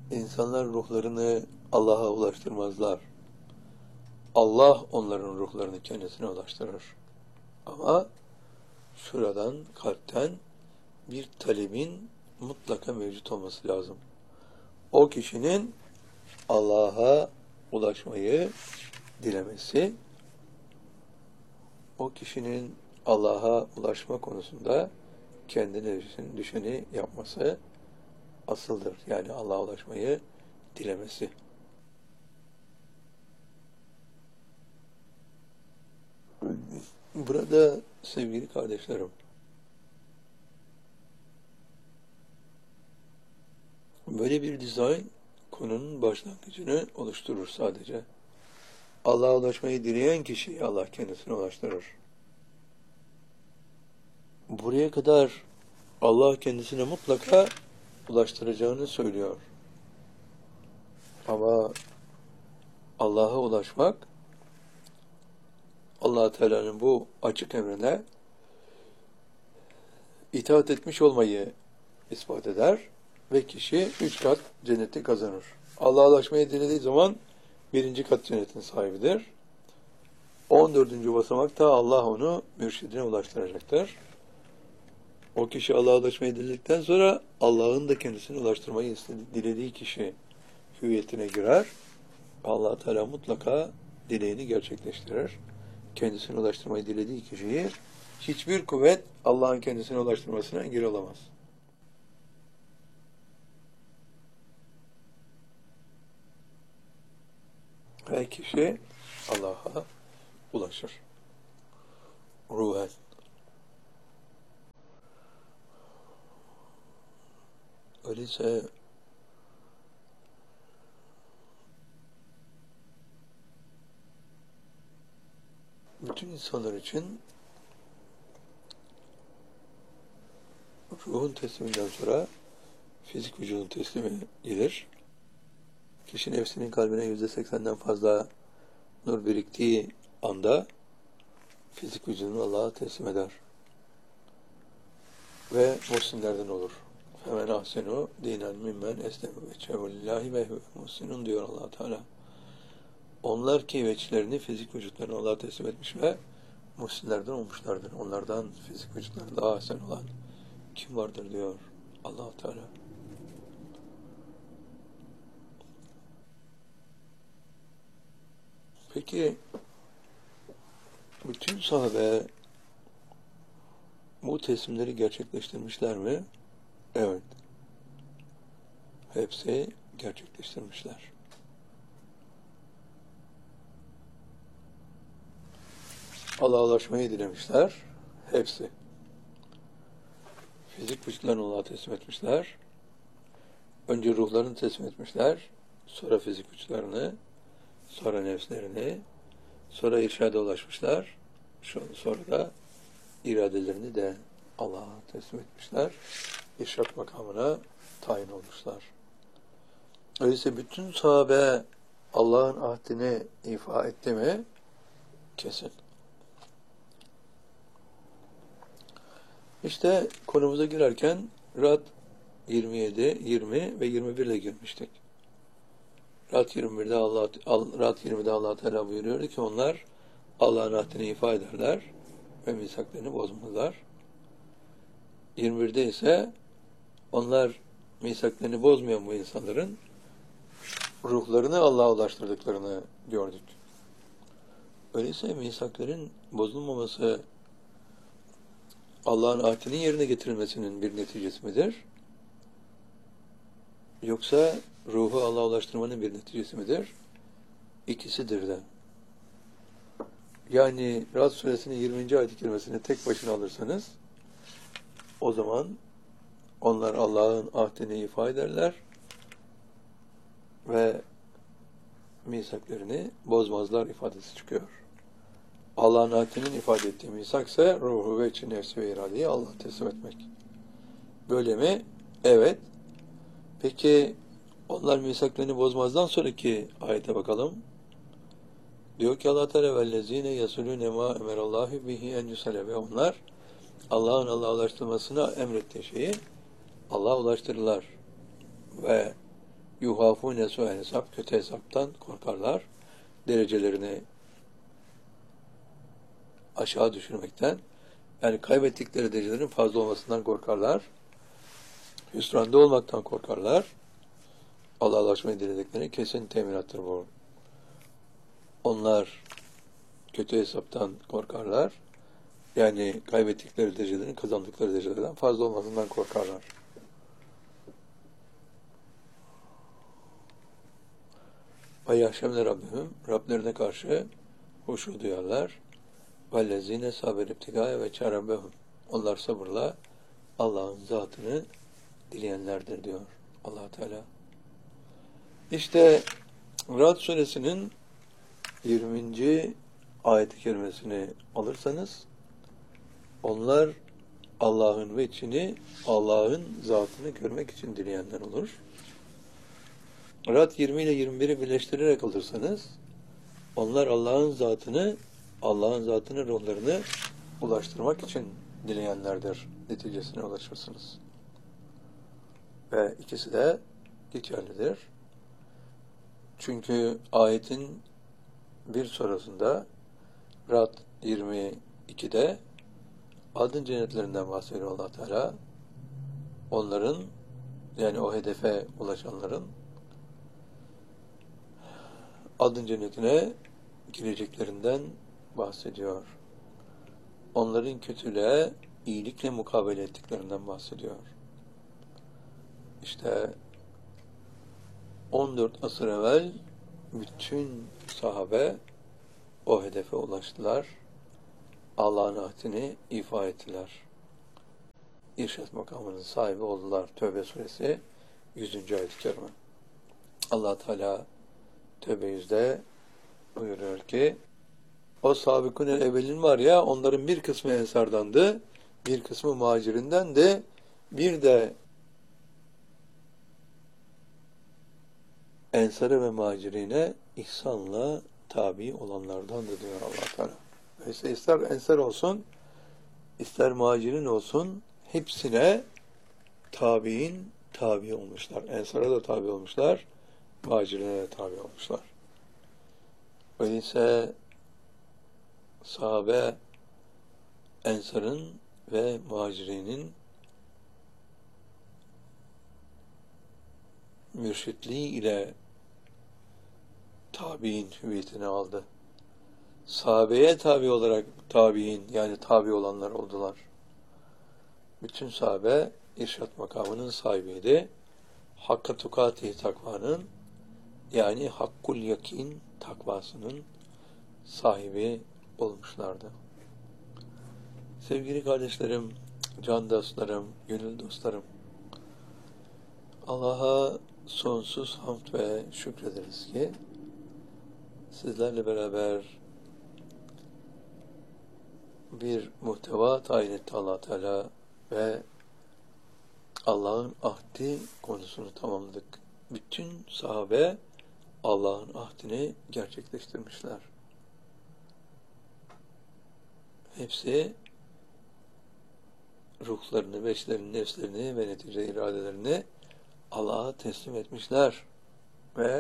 İnsanlar ruhlarını Allah'a ulaştırmazlar. Allah onların ruhlarını kendisine ulaştırır. Ama şuradan, kalpten bir talebin mutlaka mevcut olması lazım. O kişinin Allah'a ulaşmayı dilemesi, o kişinin Allah'a ulaşma konusunda kendine düşeni yapması asıldır. Yani Allah'a ulaşmayı dilemesi. Burada sevgili kardeşlerim, böyle bir dizayn konunun başlangıcını oluşturur sadece. Allah'a ulaşmayı dileyen kişiyi Allah kendisine ulaştırır. Buraya kadar Allah kendisine mutlaka ulaştıracağını söylüyor. Ama Allah'a ulaşmak, Allah Teala'nın bu açık emrine itaat etmiş olmayı ispat eder ve kişi 3 kat cenneti kazanır. Allah'a ulaşmayı dilediği zaman 1. kat cennetin sahibidir. 14. basamakta Allah onu mürşidine ulaştıracaktır. O kişi Allah'a ulaşmayı diledikten sonra Allah'ın da kendisine ulaştırmayı dilediği kişi hüviyetine girer. Allah Teala mutlaka dileğini gerçekleştirir. Kendisine ulaştırmayı dilediği kişiyi hiçbir kuvvet Allah'ın kendisine ulaştırmasına engel olamaz. Ve kişi Allah'a ulaşır. Ruhen. Öyleyse bütün insanlar için ruhun tesliminden sonra fizik vücudun teslimi gelir. Kişi nefsinin kalbine %80'den fazla nur biriktiği anda fizik vücudunu Allah'a teslim eder. Ve muhsinlerden olur. Hemen ahsenu dinen mimmen eslemi veçhehu lillahi ve muhsinun diyor Allah Teala. Onlar ki veçlerini fizik vücutlarını Allah'a teslim etmiş ve muhsinlerden olmuşlardır. Onlardan fizik vücutları daha ahsen olan kim vardır diyor Allah Teala. Peki bütün sahabe bu teslimleri gerçekleştirmişler mi? Evet. Hepsi gerçekleştirmişler. Allah'a ulaşmayı dilemişler. Hepsi. Fizik vücutlarını Allah'a teslim etmişler. Önce ruhlarını teslim etmişler. Sonra fizik vücutlarını, sonra nefslerini, sonra irşada ulaşmışlar. Sonra da iradelerini de Allah'a teslim etmişler. İrşad makamına tayin olmuşlar. Öyleyse bütün sahabe Allah'ın ahdini ifa etti mi? Kesin. İşte konumuza girerken Rad 27, 20 ve 21 ile girmiştik. Rad 20'de Allah Teala buyuruyordu ki onlar Allah'ın ahdini ifa ederler ve misaklarını bozmazlar. 21'de ise onlar misaklarını bozmayan bu insanların ruhlarını Allah'a ulaştırdıklarını gördük. Öyleyse misakların bozulmaması Allah'ın ahdinin yerine getirilmesinin bir neticesi midir? Yoksa ruhu Allah'a ulaştırmanın bir neticesi midir? İkisidir de. Yani Rad suresinin 20. ayet-i kerimesini tek başına alırsanız o zaman onlar Allah'ın ahdini ifade ederler ve misaklarını bozmazlar ifadesi çıkıyor. Allah'ın ahdinin ifade ettiği misakse ruhu ve içi nefsi ve iradeyi Allah'a teslim etmek. Böyle mi? Evet. Peki onlar misaklarını bozmazdan sonraki ayete bakalım. Diyor ki Allah Teala vellezine yasulune ma emerallahu bihi en yusale ve onlar Allah'ın Allah'a ulaştırmasına emrettiği şeyi Allah'a ulaştırırlar. Ve yuhafune su'el hesap, kötü hesaptan korkarlar. Derecelerini aşağı düşürmekten, yani kaybettikleri derecelerin fazla olmasından korkarlar. Hüsranda olmaktan korkarlar. Allah'a ulaşmayı diledikleri kesin teminattır bu. Onlar kötü hesaptan korkarlar. Yani kaybettikleri derecelerin kazandıkları derecelerden fazla olmasından korkarlar. Ve yahşemle Rabbihim, Rablerine karşı huşu duyarlar. Vellezine saber ibtigâye ve çârebehum. Onlar sabırla Allah'ın zatını dileyenlerdir diyor Allah Teala. İşte Ra'd suresinin 20. ayet-i kerimesini alırsanız, onlar Allah'ın veçhini, Allah'ın zatını görmek için dileyenler olur. Ra'd 20 ile 21'i birleştirerek alırsanız, onlar Allah'ın zatını, ruhlarını ulaştırmak için dileyenlerdir neticesine ulaşırsınız. Ve ikisi de geçerlidir. Çünkü ayetin bir sonrasında Ra'd 22'de adın cennetlerinden bahsediyor Allah Teala. Onların, yani o hedefe ulaşanların adın cennetine gireceklerinden bahsediyor. Onların kötülüğe iyilikle mukabele ettiklerinden bahsediyor. İşte 14 asır evvel bütün sahabe o hedefe ulaştılar. Allah'ın ahdini ifa ettiler. İrşad makamının sahibi oldular. Tövbe suresi 100. ayet-i kerime. Allah Teala Tövbe 100'de buyuruyor ki, o sabikun-el evvelin var ya, onların bir kısmı ensardandı, bir kısmı muhacirinden de, bir de ensarı ve muhacirine ihsanla tabi olanlardandı diyor Allah Teala. Mesela ister ensar olsun, ister muhacirin olsun, hepsine tabi olmuşlar. Ensara da tabi olmuşlar, muhacirine de tabi olmuşlar. Öyleyse sahabe, ensarın ve muhacirinin mürşitliği ile tabi'in hüviyetini aldı. Sahabeye tabi olarak tabi'in, yani tabi olanlar oldular. Bütün sahabe irşad makamının sahibiydi. Hakka tukati takvanın, yani hakkul yakin takvasının sahibi olmuşlardı. Sevgili kardeşlerim, can dostlarım, gönül dostlarım, Allah'a sonsuz hamd ve şükrederiz ki sizlerle beraber bir muhteva tayin etti Allah Teala ve Allah'ın ahdi konusunu tamamladık. Bütün sahabe Allah'ın ahdini gerçekleştirmişler. Hepsi ruhlarını, beşlerini, nefslerini ve netice iradelerini Allah'a teslim etmişler ve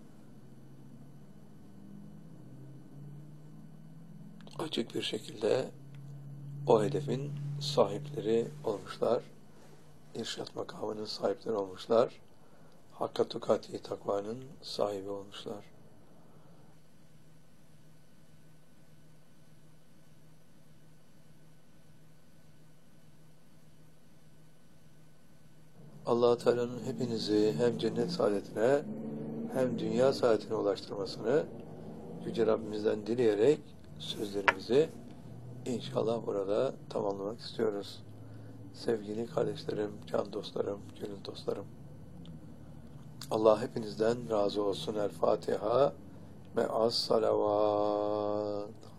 açık bir şekilde o hedefin sahipleri olmuşlar. İrşad makamının sahipleri olmuşlar. Hakka tukati takvanın sahibi olmuşlar. Allah Teala'nın hepinizi hem cennet saadetine hem dünya saadetine ulaştırmasını Yüce Rabbimizden dileyerek sözlerimizi inşallah burada tamamlamak istiyoruz. Sevgili kardeşlerim, can dostlarım, gönül dostlarım, Allah hepinizden razı olsun. El Fatiha ve as salavat.